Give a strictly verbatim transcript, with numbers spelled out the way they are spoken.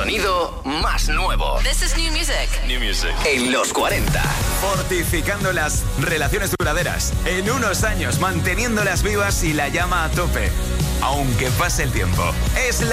sonido más nuevo. This is new music. New music. En los cuarenta. Fortificando las relaciones duraderas. En unos años, manteniéndolas vivas y la llama a tope. Aunque pase el tiempo. Es la